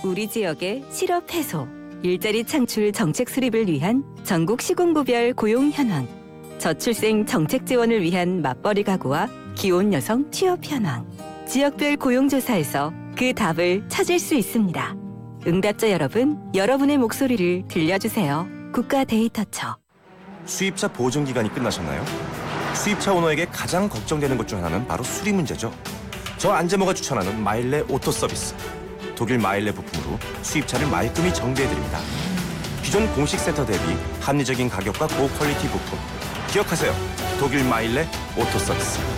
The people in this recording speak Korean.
우리 지역의 실업 해소, 일자리 창출 정책 수립을 위한 전국 시군구별 고용 현황, 저출생 정책 지원을 위한 맞벌이 가구와 기혼 여성 취업 현황, 지역별 고용조사에서 그 답을 찾을 수 있습니다. 응답자 여러분, 여러분의 목소리를 들려주세요. 국가 데이터처. 수입차 보증 기간이 끝나셨나요? 수입차 오너에게 가장 걱정되는 것 중 하나는 바로 수리 문제죠. 저 안재모가 추천하는 마일레 오토 서비스. 독일 마일레 부품으로 수입차를 말끔히 정비해드립니다. 기존 공식 센터 대비 합리적인 가격과 고퀄리티 부품. 기억하세요. 독일 마일레 오토 서비스.